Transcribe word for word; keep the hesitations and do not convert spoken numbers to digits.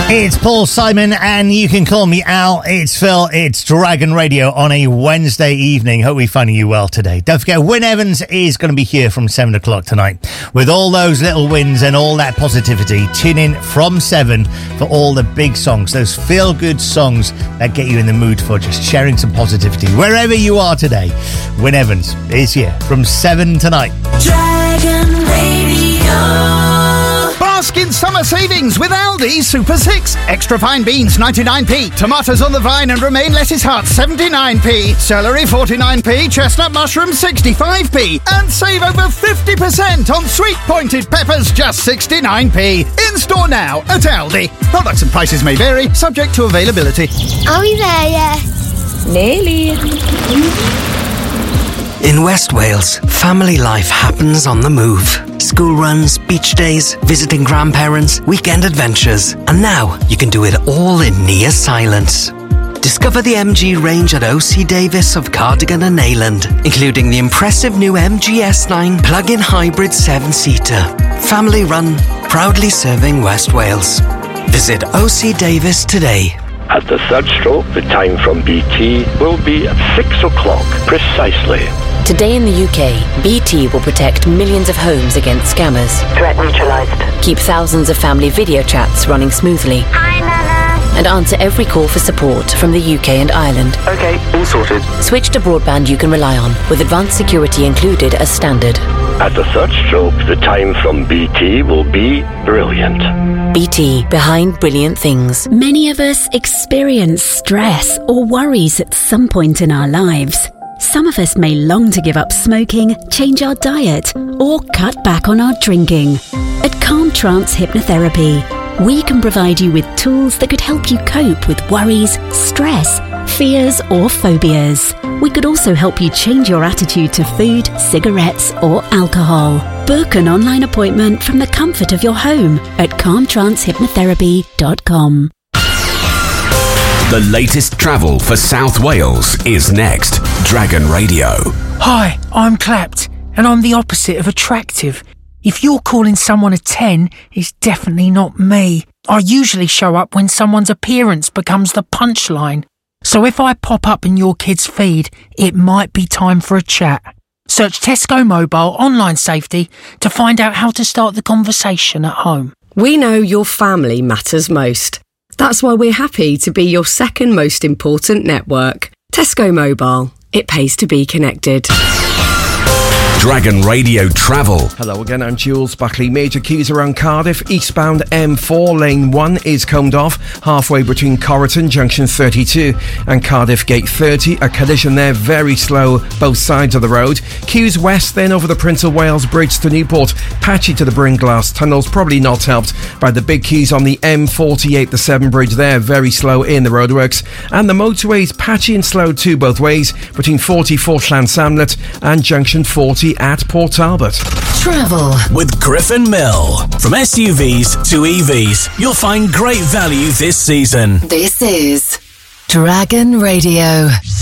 It's Paul Simon, and you can call me Al. It's Phil. It's Dragon Radio on a Wednesday evening. Hope we're finding you well today. Don't forget, Wyn Evans is going to be here from seven o'clock tonight with all those little wins and all that positivity. Tune in from seven for all the big songs, those feel-good songs that get you in the mood for just sharing some positivity. Wherever you are today, Wyn Evans is here from seven tonight. Dragon Radio. Baskin summer savings with Aldi Super six. Extra fine beans ninety-nine p, tomatoes on the vine and romaine lettuce hearts seventy-nine p, celery forty-nine p, chestnut mushrooms sixty-five p, and save over fifty percent on sweet pointed peppers just sixty-nine p. In store now at Aldi. Products and prices may vary, subject to availability. Are we there yet? Nearly. In West Wales, family life happens on the move. School runs, beach days, visiting grandparents, weekend adventures. And now you can do it all in near silence. Discover the M G range at O C Davis of Cardigan and Neyland, including the impressive new M G S nine plug-in hybrid seven-seater. Family run, proudly serving West Wales. Visit O C Davis today. At the third stroke, the time from B T will be at six o'clock precisely. Today in the U K, B T will protect millions of homes against scammers. Threat neutralised. Keep thousands of family video chats running smoothly. Hi, Nana. And answer every call for support from the U K and Ireland. OK, all sorted. Switch to broadband you can rely on, with advanced security included as standard. At the third stroke, the time from B T will be brilliant. B T, behind brilliant things. Many of us experience stress or worries at some point in our lives. Some of us may long to give up smoking, change our diet, or cut back on our drinking. At Calm Trance Hypnotherapy, we can provide you with tools that could help you cope with worries, stress, fears, or phobias. We could also help you change your attitude to food, cigarettes, or alcohol. Book an online appointment from the comfort of your home at calm trance hypnotherapy dot com. The latest travel for South Wales is next. Dragon Radio. Hi, I'm Clapped, and I'm the opposite of attractive. If you're calling someone a ten, it's definitely not me. I usually show up when someone's appearance becomes the punchline. So if I pop up in your kid's feed, it might be time for a chat. Search Tesco Mobile Online Safety to find out how to start the conversation at home. We know your family matters most. That's why we're happy to be your second most important network. Tesco Mobile. It pays to be connected. Dragon Radio Travel. Hello again, I'm Jules Buckley. Major queues around Cardiff. Eastbound M four, lane one is combed off, halfway between Corriton, junction thirty-two, and Cardiff Gate thirty. A collision there, very slow, both sides of the road. Queues west, then over the Prince of Wales Bridge to Newport, patchy to the Bringlass tunnels, probably not helped by the big queues on the M forty-eight, the Severn Bridge there, very slow in the roadworks. And the motorways, patchy and slow too, both ways, between forty-four Llansamlet and junction forty at Port Talbot. Travel with Griffin Mill. From S U Vs to E Vs, you'll find great value this season. This is Dragon Radio.